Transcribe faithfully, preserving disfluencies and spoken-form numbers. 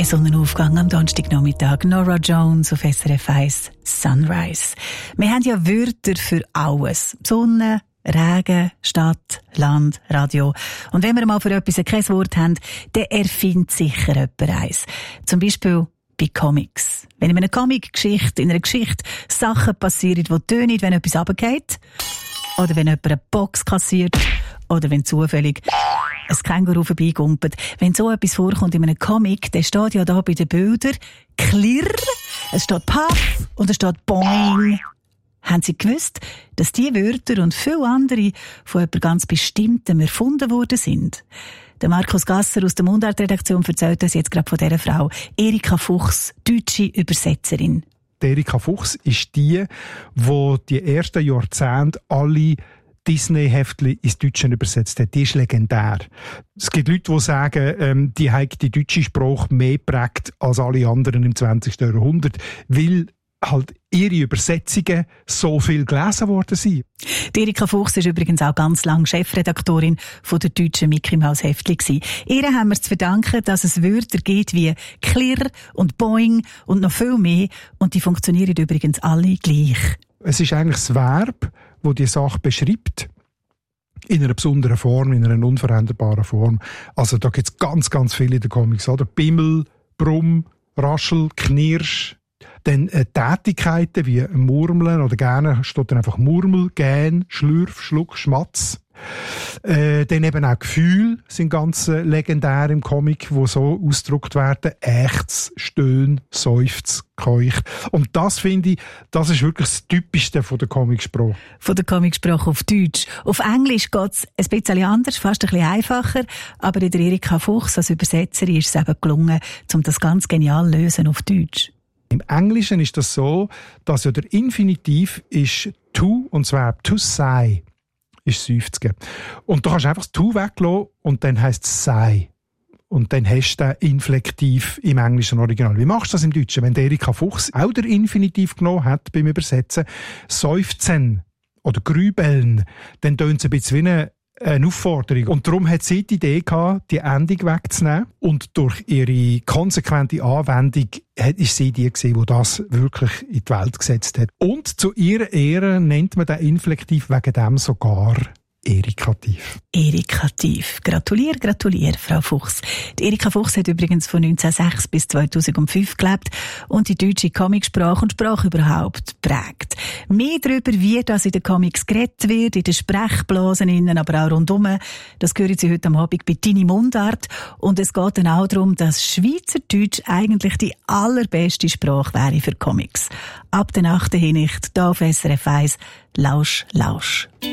Ein Sonnenaufgang am Donnerstagnachmittag. Nora Jones auf S R F eins Sunrise. Wir haben ja Wörter für alles. Sonne, Regen, Stadt, Land, Radio. Und wenn wir mal für etwas kein Wort haben, dann erfindet sicher jemand eins. Zum Beispiel bei Comics. Wenn in einer Comic-Geschichte, in einer Geschichte Sachen passieren, die tönen, wenn etwas runtergeht, oder wenn jemand eine Box kassiert, oder wenn zufällig ein Känguru vorbeigumpelt. Wenn so etwas vorkommt in einem Comic, dann steht ja da bei den Bildern Klirr, es steht Paff und es steht Boing. Haben Sie gewusst, dass diese Wörter und viele andere von jemand ganz Bestimmtem erfunden worden sind? Der Markus Gasser aus der Mundart-Redaktion erzählt uns jetzt gerade von dieser Frau, Erika Fuchs, deutsche Übersetzerin. Erika Fuchs ist die, die die ersten Jahrzehnte alle Disney-Heftchen ins Deutsche übersetzt hat. Die ist legendär. Es gibt Leute, die sagen, ähm, die haben die deutsche Sprache mehr geprägt als alle anderen im zwanzigsten Jahrhundert, weil halt ihre Übersetzungen so viel gelesen worden sind. Die Erika Fuchs ist übrigens auch ganz lange Chefredaktorin von der deutschen Mickey Maus Heftli. Ihr haben wir zu verdanken, dass es Wörter gibt wie Klirr und Boing und noch viel mehr. Und die funktionieren übrigens alle gleich. Es ist eigentlich das Verb, das die Sache beschreibt. In einer besonderen Form, in einer unveränderbaren Form. Also da gibt es ganz, ganz viele in den Comics, oder? Bimmel, Brumm, Raschel, Knirsch. Dann äh, Tätigkeiten wie Murmeln oder gerne steht dann einfach Murmel, Gähn, Schlürf, Schluck, Schmatz. Äh, dann eben auch Gefühle sind ganz äh, legendär im Comic, wo so ausgedrückt werden. Ächz, Stöhn, Seufz, Keuch. Und das finde ich, das ist wirklich das Typischste von der Comicsprache. Von der Comicsprache auf Deutsch. Auf Englisch geht es ein bisschen anders, fast ein bisschen einfacher. Aber in der Erika Fuchs als Übersetzerin ist es eben gelungen, um das ganz genial zu lösen auf Deutsch. Im Englischen ist das so, dass ja der Infinitiv ist to und das Verb to say ist seufzen. Und du kannst einfach das to weglassen und dann heisst es sei. Und dann hast du den Inflektiv im englischen Original. Wie machst du das im Deutschen? Wenn Erika Fuchs auch der Infinitiv genommen hat beim Übersetzen, seufzen oder grübeln, dann tönt es ein bisschen wie eine eine Aufforderung. Und darum hat sie die Idee gehabt, die Endung wegzunehmen. Und durch ihre konsequente Anwendung ist sie die gewesen, die das wirklich in die Welt gesetzt hat. Und zu ihrer Ehre nennt man den Inflektiv wegen dem sogar Erikativ. Erikativ. Gratulier, gratulier, Frau Fuchs. Die Erika Fuchs hat übrigens von neunzehnhundertsechs bis zweitausendfünf gelebt und die deutsche Comicsprache und Sprache überhaupt prägt. Mehr darüber, wie das in den Comics geredet wird, in den Sprechblasen innen, aber auch rundum, das hören Sie heute am Abend bei Deine Mundart. Und es geht dann auch darum, dass Schweizerdeutsch eigentlich die allerbeste Sprache wäre für Comics. Ab der achten Hinsicht, hier auf S R F eins, Lausch, Lausch.